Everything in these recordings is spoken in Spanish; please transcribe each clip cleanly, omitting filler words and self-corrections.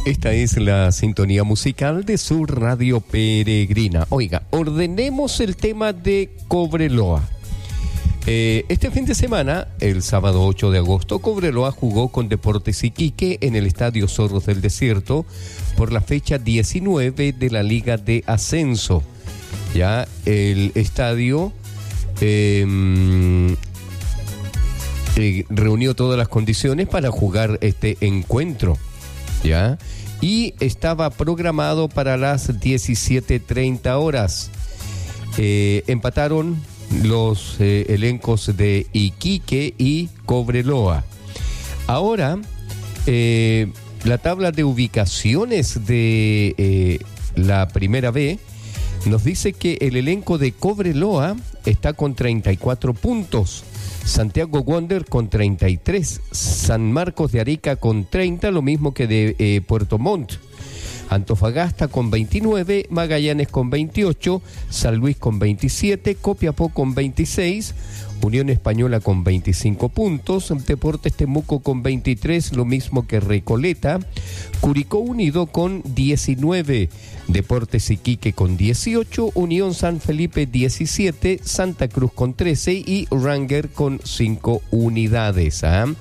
Esta es la sintonía musical de su Radio Peregrina. Oiga, ordenemos el tema de Cobreloa. Este fin de semana, el sábado 8 de agosto, Cobreloa jugó con Deportes Iquique en el Estadio Zorros del Desierto por la fecha 19 de la Liga de Ascenso. Ya el estadio reunió todas las condiciones para jugar este encuentro, ¿ya? Y estaba programado para las 17:30 horas. Empataron los elencos de Iquique y Cobreloa. Ahora, la tabla de ubicaciones de la Primera B nos dice que el elenco de Cobreloa está con 34 puntos. Santiago Wander con 33, San Marcos de Arica con 30, lo mismo que de Puerto Montt. Antofagasta con 29, Magallanes con 28, San Luis con 27, Copiapó con 26, Unión Española con 25 puntos, Deportes Temuco con 23, lo mismo que Recoleta, Curicó Unido con 19, Deportes Iquique con 18, Unión San Felipe 17, Santa Cruz con 13 y Ranger con 5 unidades.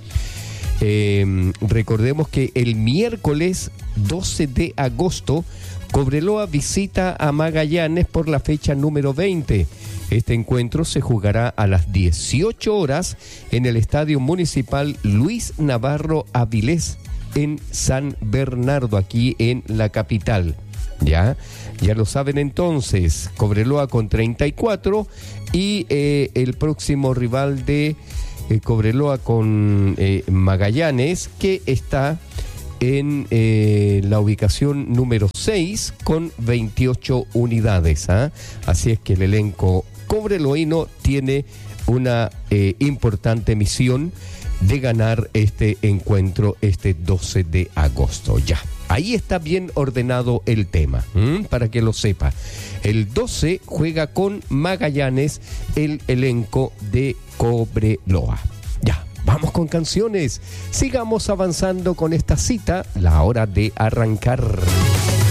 Recordemos que el miércoles 12 de agosto Cobreloa visita a Magallanes por la fecha número 20. Este encuentro se jugará a las 18 horas en el Estadio Municipal Luis Navarro Avilés en San Bernardo, aquí en la capital. Ya lo saben entonces, Cobreloa con 34 y el próximo rival de Cobreloa con Magallanes, que está en la ubicación número 6 con 28 unidades. Así es que el elenco cobreloíno tiene una importante misión de ganar este encuentro este 12 de agosto. Ya, ahí está bien ordenado el tema, para que lo sepa. El 12 juega con Magallanes el elenco de Cobreloa. Ya, vamos con canciones. Sigamos avanzando con esta cita, la hora de arrancar.